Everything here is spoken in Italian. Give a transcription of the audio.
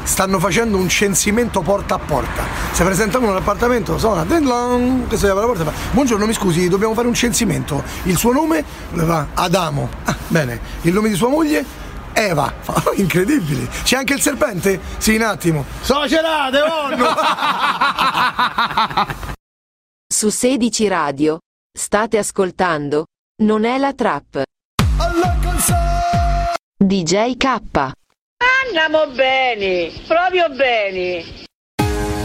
stanno facendo un censimento porta a porta. Si presentano in un appartamento, suona ding dong, che si apre la porta e fa: buongiorno, mi scusi, dobbiamo fare un censimento. Il suo nome? Va Adamo. Ah, bene. Il nome di sua moglie? Eva. Incredibili. C'è anche il serpente? Sì, un attimo. Socerate, Su 16 Radio state ascoltando Non è la trap. DJ K. Andiamo bene, proprio bene.